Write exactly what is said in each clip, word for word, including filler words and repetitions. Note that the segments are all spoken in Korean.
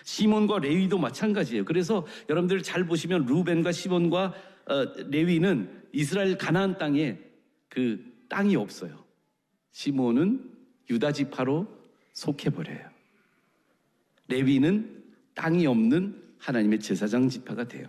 시몬과 레위도 마찬가지예요. 그래서 여러분들 잘 보시면 루벤과 시몬과 어, 레위는 이스라엘 가나안 땅에 그 땅이 없어요. 시몬은 유다 지파로 속해버려요. 레위는 땅이 없는 하나님의 제사장 지파가 돼요.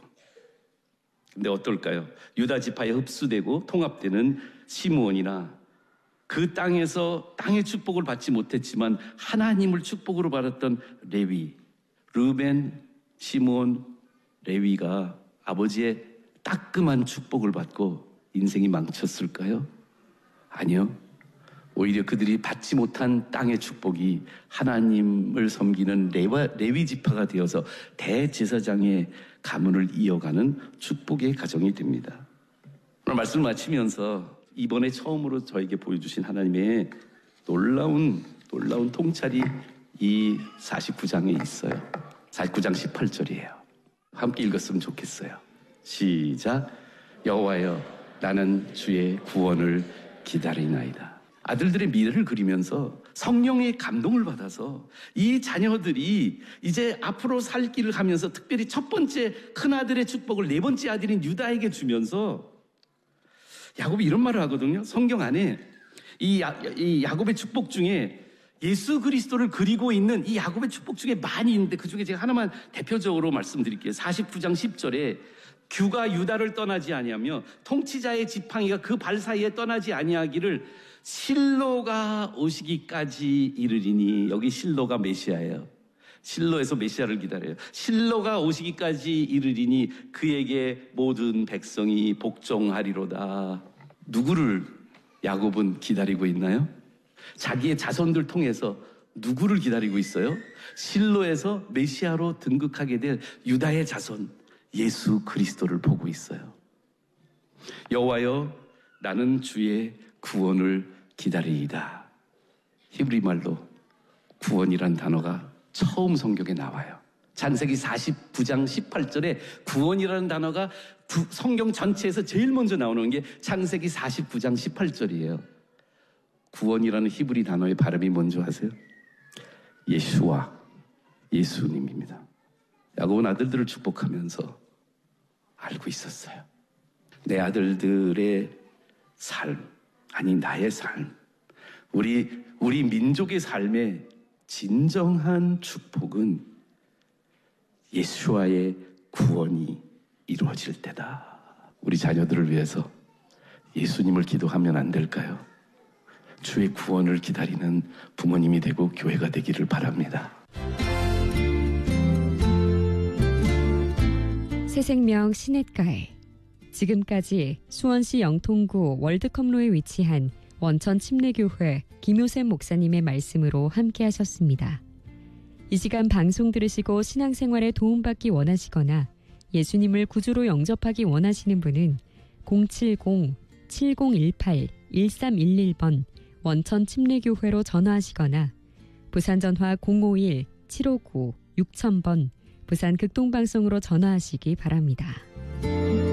근데 어떨까요? 유다 지파에 흡수되고 통합되는 시므온이나 그 땅에서 땅의 축복을 받지 못했지만 하나님을 축복으로 받았던 레위, 르벤, 시므온, 레위가 아버지의 따끔한 축복을 받고 인생이 망쳤을까요? 아니요. 오히려 그들이 받지 못한 땅의 축복이 하나님을 섬기는 레와, 레위 지파가 되어서 대제사장의 가문을 이어가는 축복의 가정이 됩니다. 오늘 말씀을 마치면서 이번에 처음으로 저에게 보여주신 하나님의 놀라운 놀라운 통찰이 이 사십구 장에 있어요. 사십구 장 십팔 절이에요. 함께 읽었으면 좋겠어요. 시작. 여호와여 나는 주의 구원을 기다리나이다. 아들들의 미래를 그리면서 성령의 감동을 받아서 이 자녀들이 이제 앞으로 살 길을 가면서 특별히 첫 번째 큰아들의 축복을 네 번째 아들인 유다에게 주면서 야곱이 이런 말을 하거든요. 성경 안에 이, 야, 이 야곱의 축복 중에 예수 그리스도를 그리고 있는 이 야곱의 축복 중에 많이 있는데 그 중에 제가 하나만 대표적으로 말씀드릴게요. 사십구 장 십 절에 규가 유다를 떠나지 아니하며 통치자의 지팡이가 그 발 사이에 떠나지 아니하기를 실로가 오시기까지 이르리니. 여기 실로가 메시아예요. 실로에서 메시아를 기다려요. 실로가 오시기까지 이르리니 그에게 모든 백성이 복종하리로다. 누구를 야곱은 기다리고 있나요? 자기의 자손들 통해서 누구를 기다리고 있어요? 실로에서 메시아로 등극하게 될 유다의 자손 예수 그리스도를 보고 있어요. 여호와여 나는 주의 구원을 기다리이다. 히브리 말로 구원이란 단어가 처음 성경에 나와요. 창세기 사십구 장 십팔 절에 구원이라는 단어가 구, 성경 전체에서 제일 먼저 나오는 게 창세기 사십구 장 십팔 절이에요. 구원이라는 히브리 단어의 발음이 뭔지 아세요? 예수와 예수님입니다. 야곱은 아들들을 축복하면서 알고 있었어요. 내 아들들의 삶, 아니 나의 삶, 우리 우리 민족의 삶의 진정한 축복은 예수와의 구원이 이루어질 때다. 우리 자녀들을 위해서 예수님을 기도하면 안 될까요? 주의 구원을 기다리는 부모님이 되고 교회가 되기를 바랍니다. 새생명 시냇가에 지금까지 수원시 영통구 월드컵로에 위치한 원천 침례교회 김효샘 목사님의 말씀으로 함께 하셨습니다. 이 시간 방송 들으시고 신앙생활에 도움받기 원하시거나 예수님을 구주로 영접하기 원하시는 분은 공칠공 칠공일팔 일삼일일 번 원천 침례교회로 전화하시거나 부산 전화 공오일 칠오구 육천 번 부산 극동방송으로 전화하시기 바랍니다.